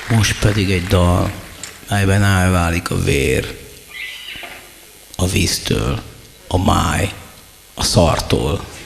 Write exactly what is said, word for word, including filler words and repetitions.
Most pedig egy dal, melyben elválik a vér a víztől, a máj a szartól.